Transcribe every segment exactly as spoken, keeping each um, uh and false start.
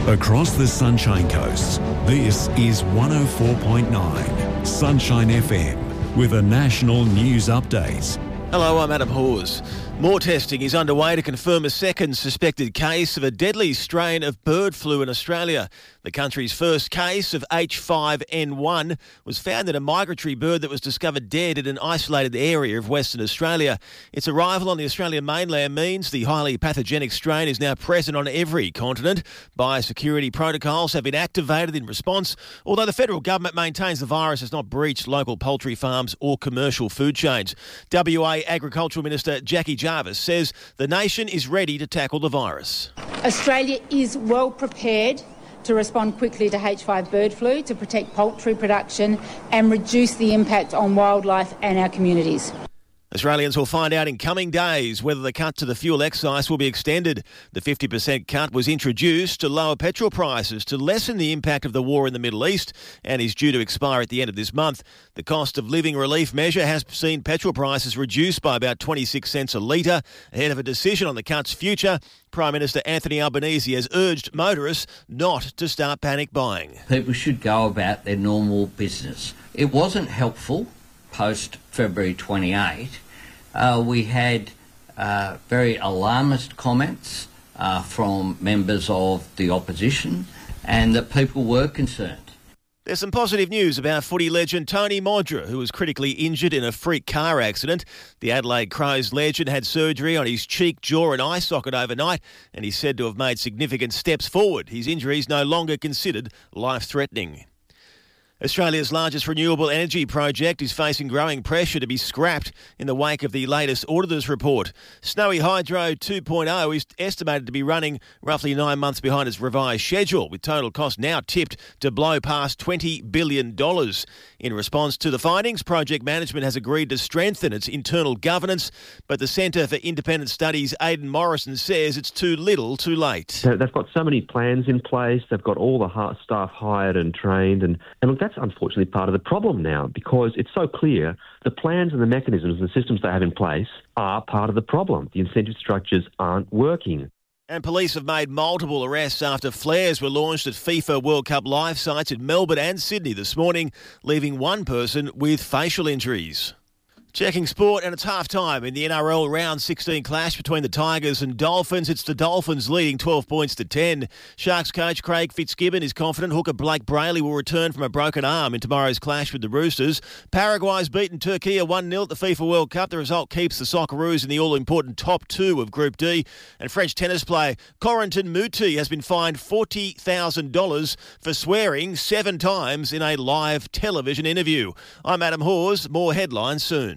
Across the Sunshine Coast, this is one oh four point nine Sunshine F M with a national news update. Hello, I'm Adam Hawes. More testing is underway to confirm a second suspected case of a deadly strain of bird flu in Australia. The country's first case of H five N one was found in a migratory bird that was discovered dead in an isolated area of Western Australia. Its arrival on the Australian mainland means the highly pathogenic strain is now present on every continent. Biosecurity protocols have been activated in response, although the federal government maintains the virus has not breached local poultry farms or commercial food chains. W A Agricultural Minister Jackie Jarvis says the nation is ready to tackle the virus. Australia is well prepared to respond quickly to H five bird flu to protect poultry production and reduce the impact on wildlife and our communities. Australians will find out in coming days whether the cut to the fuel excise will be extended. The fifty percent cut was introduced to lower petrol prices to lessen the impact of the war in the Middle East and is due to expire at the end of this month. The cost of living relief measure has seen petrol prices reduced by about twenty-six cents a litre. Ahead of a decision on the cut's future, Prime Minister Anthony Albanese has urged motorists not to start panic buying. People should go about their normal business. It wasn't helpful post February twenty-eighth. Uh, we had uh, very alarmist comments uh, from members of the opposition, and that people were concerned. There's some positive news about footy legend Tony Modra, who was critically injured in a freak car accident. The Adelaide Crows legend had surgery on his cheek, jaw and eye socket overnight, and he's said to have made significant steps forward. His injury is no longer considered life-threatening. Australia's largest renewable energy project is facing growing pressure to be scrapped in the wake of the latest auditors' report. Snowy Hydro two point oh is estimated to be running roughly nine months behind its revised schedule, with total cost now tipped to blow past twenty billion dollars. In response to the findings, project management has agreed to strengthen its internal governance, but the Centre for Independent Studies' Aidan Morrison says it's too little too late. They've got so many plans in place, they've got all the staff hired and trained, and, and look, that's unfortunately part of the problem now, because it's so clear the plans and the mechanisms and the systems they have in place are part of the problem. The incentive structures aren't working. And police have made multiple arrests after flares were launched at FIFA World Cup live sites in Melbourne and Sydney this morning, leaving one person with facial injuries. Checking sport, and it's half-time in the N R L Round sixteen clash between the Tigers and Dolphins. It's the Dolphins leading twelve points to ten. Sharks coach Craig Fitzgibbon is confident hooker Blake Brayley will return from a broken arm in tomorrow's clash with the Roosters. Paraguay's beaten Turkey one nil at the FIFA World Cup. The result keeps the Socceroos in the all-important top two of Group D. And French tennis player Corentin Moutet has been fined forty thousand dollars for swearing seven times in a live television interview. I'm Adam Hawes. More headlines soon.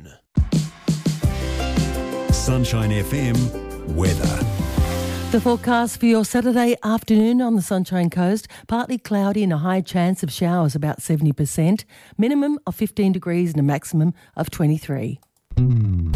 Sunshine F M weather. The forecast for your Saturday afternoon on the Sunshine Coast, partly cloudy and a high chance of showers, about seventy percent, minimum of fifteen degrees and a maximum of twenty-three.